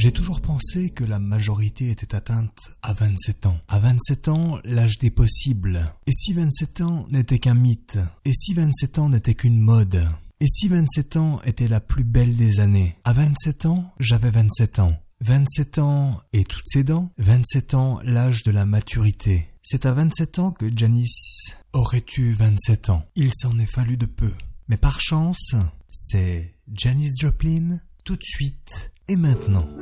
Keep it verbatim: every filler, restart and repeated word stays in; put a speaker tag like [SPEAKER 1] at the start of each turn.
[SPEAKER 1] J'ai toujours pensé que la majorité était atteinte à vingt-sept ans. À vingt-sept ans, l'âge des possibles. Et si vingt-sept ans n'était qu'un mythe? Et si vingt-sept ans n'était qu'une mode? Et si vingt-sept ans était la plus belle des années? À vingt-sept ans, j'avais vingt-sept ans. vingt-sept ans et toutes ses dents? vingt-sept ans, l'âge de la maturité. C'est à vingt-sept ans que Janis aurait eu vingt-sept ans. Il s'en est fallu de peu. Mais par chance, c'est Janis Joplin, tout de suite et maintenant.